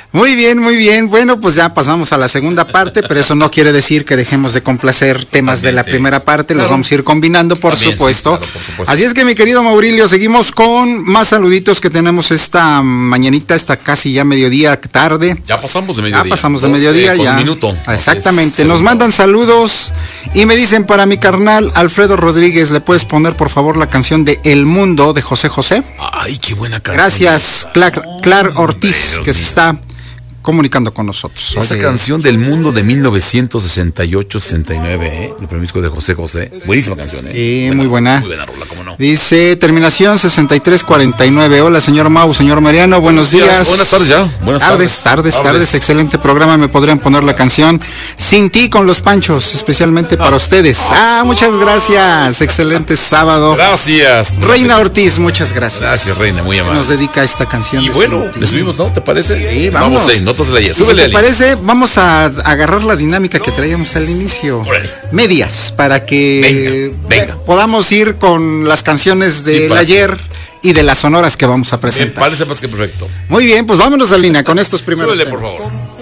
Muy bien, muy bien. Bueno, pues ya pasamos a la segunda parte, pero eso no quiere decir que dejemos de complacer temas de la primera parte. Los vamos a ir combinando, por supuesto. Sí, claro, por supuesto. Así es que, mi querido Maurilio, seguimos con más saluditos que tenemos esta mañanita, esta casi ya mediodía tarde. Ya pasamos de mediodía. Ya pasamos de mediodía, con ya. un minuto. Exactamente. Nos mandan saludos y me dicen, para mi carnal Alfredo Rodríguez, ¿le puedes poner por favor la canción de El Mundo de José José? Ay, qué buena canción. Gracias, Clar Ortiz, que se está comunicando con nosotros. Esa canción del Mundo de 1968-69, de Permisco de José José. Buenísima canción, Sí, buena, muy buena. Muy buena rola, cómo no. Dice, terminación 6349. Hola, señor Mau, señor Mariano, buenos días. Buenas tardes ya. Buenas tardes. Excelente programa. Me podrían poner la canción Sin ti con los Panchos, especialmente para ustedes. Muchas gracias. Excelente sábado. Gracias. Reina Ortiz, muchas gracias. Gracias, Reina, muy amable. Nos dedica esta canción. Y bueno, le subimos, ¿no? ¿Te parece? Sí, vamos. Súbele. Si te parece, vamos a agarrar la dinámica que traíamos al inicio. Órale. Medias, para que venga. podamos ir con las canciones del ayer y de las sonoras que vamos a presentar. Me parece más que perfecto. Muy bien, pues vámonos a línea con estos primeros Súbele, temas. por favor.